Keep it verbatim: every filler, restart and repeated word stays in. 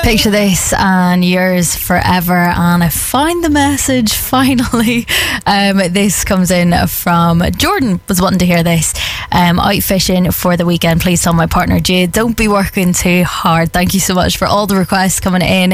Picture this and yours forever. And I find the message finally. Um, this comes in from Jordan, was wanting to hear this. Um, out fishing for the weekend. Please tell my partner Jade, don't be working too hard. Thank you so much for all the requests coming in.